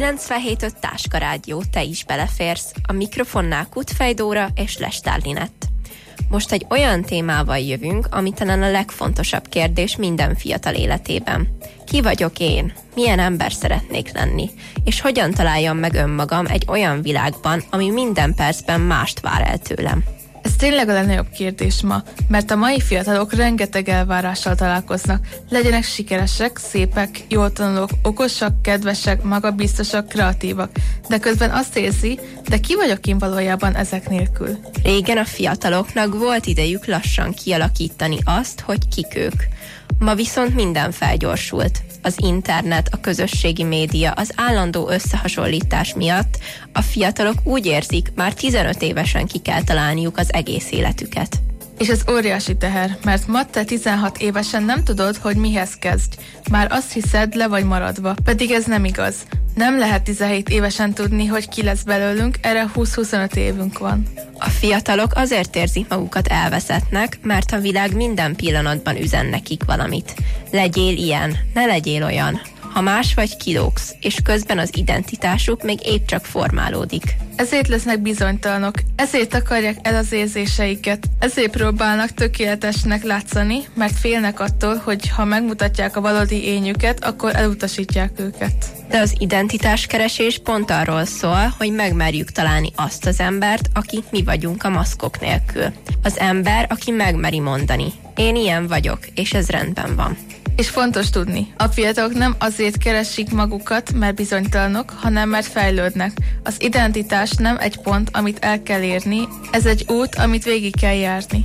97.5 Táska Rádió, te is beleférsz. A mikrofonnál Kutfej Dóra és Lestár Linett. Most egy olyan témával jövünk, ami talán a legfontosabb kérdés minden fiatal életében. Ki vagyok én? Milyen ember szeretnék lenni? És hogyan találjam meg önmagam egy olyan világban, ami minden percben mást vár el tőlem? Ez tényleg a legnagyobb kérdés ma, mert a mai fiatalok rengeteg elvárással találkoznak. Legyenek sikeresek, szépek, jól tanulók, okosak, kedvesek, magabiztosak, kreatívak. De közben azt érzi, de ki vagyok én valójában ezek nélkül? Régen a fiataloknak volt idejük lassan kialakítani azt, hogy kik ők. Ma viszont minden felgyorsult. Az internet, a közösségi média, az állandó összehasonlítás miatt a fiatalok úgy érzik, már 15 évesen ki kell találniuk az egész életüket. És ez óriási teher, mert ma te 16 évesen nem tudod, hogy mihez kezdj. Már azt hiszed, le vagy maradva, pedig ez nem igaz. Nem lehet 17 évesen tudni, hogy ki lesz belőlünk, erre 20-25 évünk van. A fiatalok azért érzik magukat elveszettnek, mert a világ minden pillanatban üzen nekik valamit. Legyél ilyen, ne legyél olyan. Ha más vagy, kilógsz, és közben az identitásuk még épp csak formálódik. Ezért lesznek bizonytalanok, ezért akarják el az érzéseiket, ezért próbálnak tökéletesnek látszani, mert félnek attól, hogy ha megmutatják a valódi énjüket, akkor elutasítják őket. De az identitáskeresés pont arról szól, hogy megmerjük találni azt az embert, aki mi vagyunk a maszkok nélkül. Az ember, aki megmeri mondani. Én ilyen vagyok, és ez rendben van. És fontos tudni, a fiatalok nem azért keresik magukat, mert bizonytalanok, hanem mert fejlődnek. Az identitás nem egy pont, amit el kell érni, ez egy út, amit végig kell járni.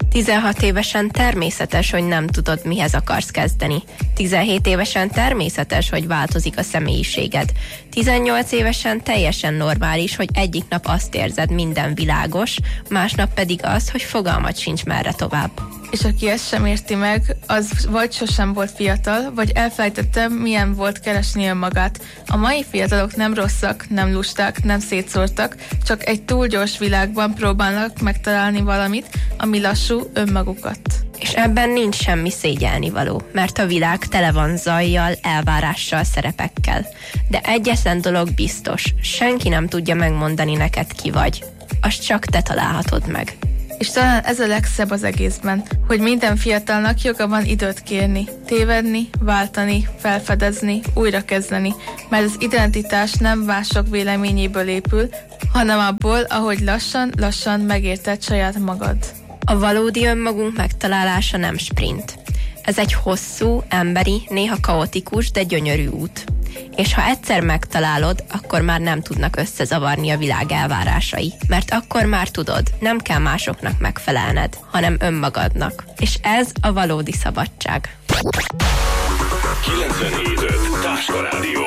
16 évesen természetes, hogy nem tudod, mihez akarsz kezdeni. 17 évesen természetes, hogy változik a személyiséged. 18 évesen teljesen normális, hogy egyik nap azt érzed, minden világos, másnap pedig az, hogy fogalmat sincs merre tovább. És aki ezt sem érti meg, az vagy sosem volt fiatal, vagy elfelejtette, milyen volt keresni önmagát. A mai fiatalok nem rosszak, nem lusták, nem szétszórtak, csak egy túl gyors világban próbálnak megtalálni valamit, ami lassú, önmagukat. És ebben nincs semmi szégyelnivaló, mert a világ tele van zajjal, elvárással, szerepekkel. De egyetlen dolog biztos, senki nem tudja megmondani neked, ki vagy. Azt csak te találhatod meg. És talán ez a legszebb az egészben, hogy minden fiatalnak joga van időt kérni, tévedni, váltani, felfedezni, újrakezdeni, mert az identitás nem mások véleményéből épül, hanem abból, ahogy lassan megérted saját magad. A valódi önmagunk megtalálása nem sprint. Ez egy hosszú, emberi, néha kaotikus, de gyönyörű út. És ha egyszer megtalálod, akkor már nem tudnak összezavarni a világ elvárásai. Mert akkor már tudod, nem kell másoknak megfelelned, hanem önmagadnak. És ez a valódi szabadság. 97.5 Táska Rádió.